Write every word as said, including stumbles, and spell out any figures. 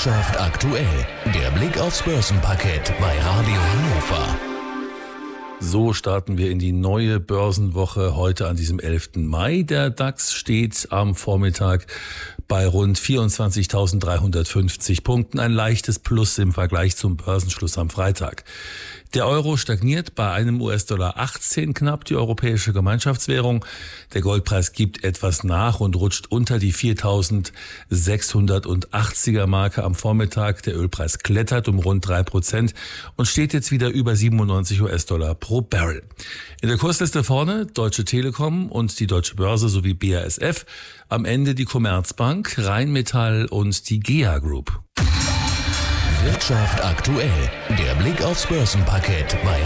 Wirtschaft aktuell, der Blick aufs Börsenparkett bei Radio Hannover. So starten wir in die neue Börsenwoche heute an diesem elften Mai. Der DAX steht am Vormittag bei rund vierundzwanzigtausenddreihundertfünfzig Punkten, ein leichtes Plus im Vergleich zum Börsenschluss am Freitag. Der Euro stagniert bei einem U S-Dollar achtzehn knapp, die europäische Gemeinschaftswährung. Der Goldpreis gibt etwas nach und rutscht unter die viertausendsechshundertachtziger Marke am Vormittag. Der Ölpreis klettert um rund drei Prozent und steht jetzt wieder über siebenundneunzig US-Dollar pro Barrel. In der Kursliste vorne Deutsche Telekom und die Deutsche Börse sowie B A S F. Am Ende die Commerzbank, Rheinmetall und die G E A Group. Wirtschaft aktuell, der Blick aufs Börsenparkett bei